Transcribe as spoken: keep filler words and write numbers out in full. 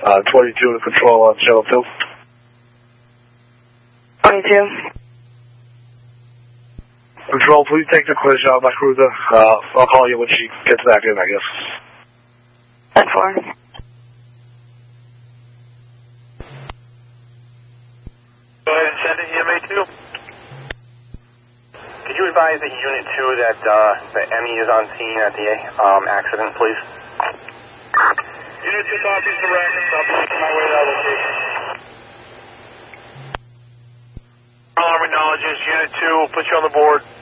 Uh, twenty-two to control on channel two. twenty-two. Control, please take the collision out of my cruiser. Uh, I'll call you when she gets back in, I guess. ten four. Go ahead and send it, E M A two. Could you advise the Unit two that uh, the M E is on scene at the um, accident, please? Unit two copies the wreck. I'll be making my way to that location. Alarm acknowledges Unit two. We'll put you on the board.